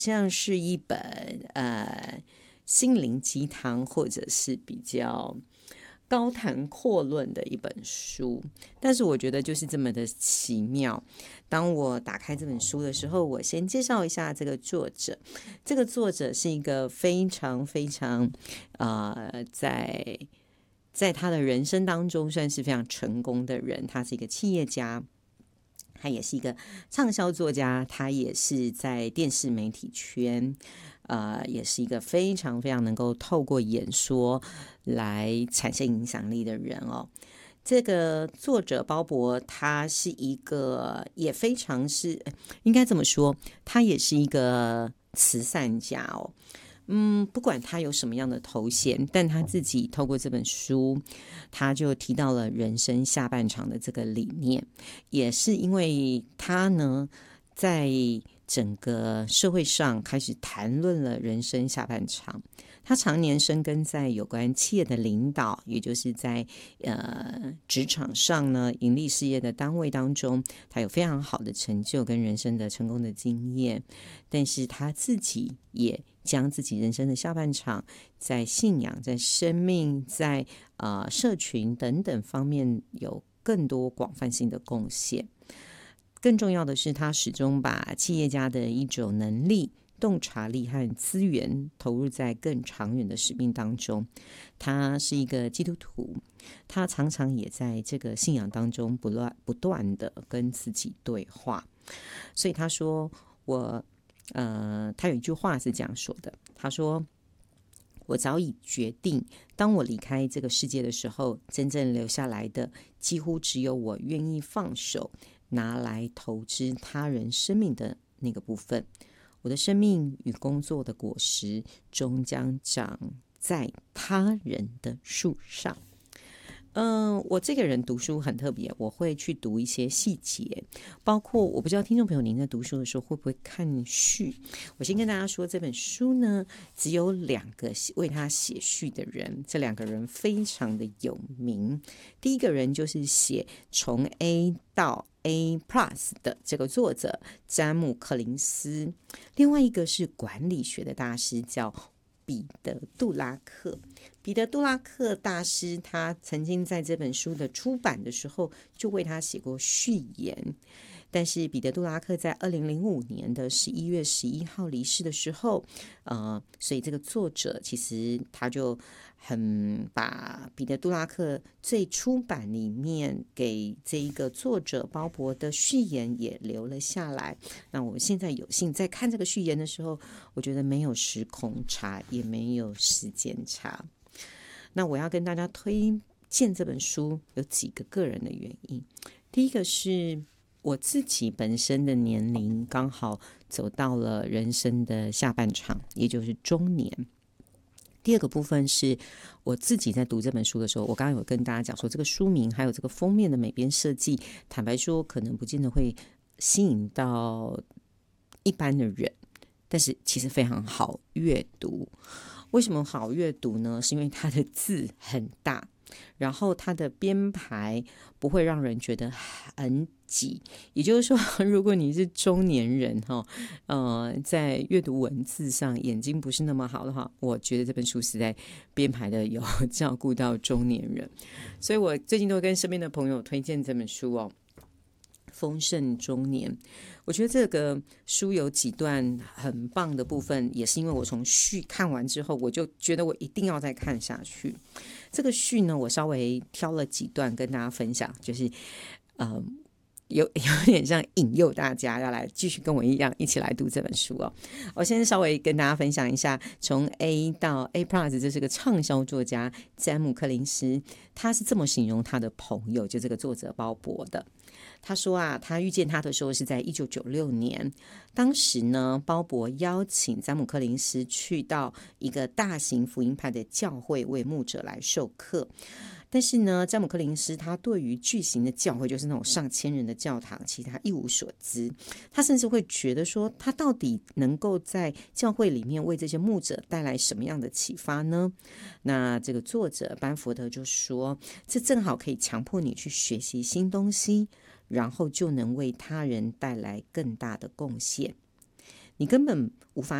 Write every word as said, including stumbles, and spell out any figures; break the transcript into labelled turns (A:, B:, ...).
A: 像是一本呃心灵鸡汤，或者是比较高谈阔论的一本书，但是我觉得就是这么的奇妙。当我打开这本书的时候，我先介绍一下这个作者。这个作者是一个非常非常呃，在在他的人生当中算是非常成功的人。他是一个企业家，他也是一个畅销作家，他也是在电视媒体圈。呃，也是一个非常非常能够透过演说来产生影响力的人哦。这个作者鲍勃，他是一个也非常是应该这么说，他也是一个慈善家哦。嗯，不管他有什么样的头衔，但他自己透过这本书，他就提到了人生下半场的这个理念，也是因为他呢，在整个社会上开始谈论了人生下半场。他常年深耕在有关企业的领导，也就是在呃职场上呢，盈利事业的单位当中，他有非常好的成就跟人生的成功的经验。但是他自己也将自己人生的下半场，在信仰、在生命、在呃社群等等方面有更多广泛性的贡献。更重要的是，他始终把企业家的一种能力、洞察力和资源投入在更长远的使命当中。他是一个基督徒，他常常也在这个信仰当中不断不断的跟自己对话。所以他说，我呃，他有一句话是这样说的，他说，我早已决定，当我离开这个世界的时候，真正留下来的几乎只有我愿意放手拿来投资他人生命的那个部分。我的生命与工作的果实终将长在他人的树上。嗯、呃，我这个人读书很特别，我会去读一些细节，包括我不知道听众朋友您在读书的时候会不会看序。我先跟大家说，这本书呢只有两个为他写序的人，这两个人非常的有名。第一个人就是写从 A 到 A Plus 的这个作者詹姆·柯林斯，另外一个是管理学的大师，叫彼得·杜拉克。彼得·杜拉克大师他曾经在这本书的出版的时候就为他写过序言，但是彼得·杜拉克在二零零五年的十一月十一号离世的时候，呃，所以这个作者其实他就很把彼得·杜拉克最初版里面给这一个作者鲍勃的序言也留了下来。那我现在有幸在看这个序言的时候，我觉得没有时空差，也没有时间差。那我要跟大家推荐这本书有几个个人的原因。第一个是我自己本身的年龄刚好走到了人生的下半场，也就是中年。第二个部分是我自己在读这本书的时候，我刚刚有跟大家讲说，这个书名还有这个封面的美编设计，坦白说可能不见得会吸引到一般的人，但是其实非常好阅读。为什么好阅读呢？是因为它的字很大，然后它的编排不会让人觉得很挤。也就是说，如果你是中年人呃，在阅读文字上眼睛不是那么好的话，我觉得这本书实在编排的有照顾到中年人。所以我最近都跟身边的朋友推荐这本书哦，丰盛中年。我觉得这个书有几段很棒的部分，也是因为我从序看完之后，我就觉得我一定要再看下去。这个序呢，我稍微挑了几段跟大家分享，就是呃有有点像引诱大家要来继续跟我一样一起来读这本书哦。我先稍微跟大家分享一下，从 A 到 A Plus， 这是个畅销作家詹姆·柯林斯，他是这么形容他的朋友，就这个作者鲍勃的。他说啊，他遇见他的时候是在一九九六年，当时呢，鲍勃邀请詹姆·柯林斯去到一个大型福音派的教会为牧者来授课。但是呢，詹姆·柯林斯他对于巨型的教会，就是那种上千人的教堂，其实他一无所知。他甚至会觉得说，他到底能够在教会里面为这些牧者带来什么样的启发呢？那这个作者班福德就说，这正好可以强迫你去学习新东西，然后就能为他人带来更大的贡献。 你根本无法